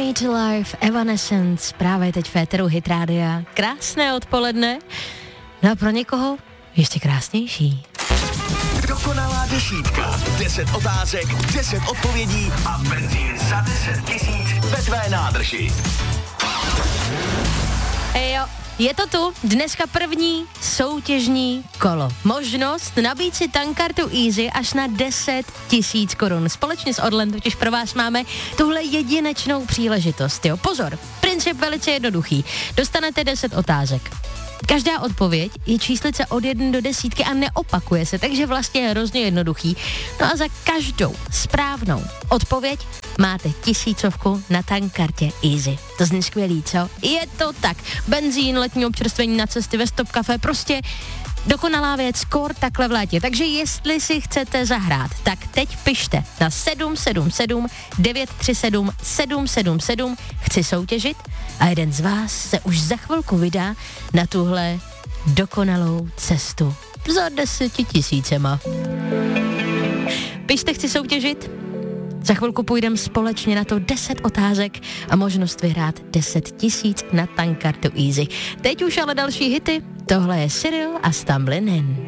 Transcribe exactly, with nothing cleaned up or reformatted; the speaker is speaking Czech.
Me to Life, Evanescence, právě teď v éteru Hit Rádia. Krásné odpoledne, no a pro někoho ještě krásnější. Dokonalá desítka, deset otázek, deset odpovědí a benzín za deset tisíc ve tvé nádrži. Ejo, je to tu, dneska první soutěžní kolo. Možnost nabít si tankkartu Easy až na deset tisíc korun. Společně s Orlen totiž pro vás máme tuhle jedinečnou příležitost. Jo, pozor, princip velice jednoduchý. Dostanete deset otázek. Každá odpověď je číslice od jedné do desítky a neopakuje se, takže vlastně je hrozně jednoduchý. No a za každou správnou odpověď máte tisícovku na tankkartě Easy. To zní skvělý, co? Je to tak. Benzín, letní občerstvení na cesty ve Stop Café, prostě dokonalá věc, skor takhle v létě. Takže jestli si chcete zahrát, tak teď pište na sedm sedm sedm devět tři sedm sedm sedm sedm. Chci soutěžit a jeden z vás se už za chvilku vydá na tuhle dokonalou cestu za deseti tisícema. Pište, chci soutěžit. Za chvilku půjdeme společně na to deset otázek a možnost vyhrát deset tisíc na tankkartu Easy. Teď už ale další hity. Tohle je Cyril a Stumbling In.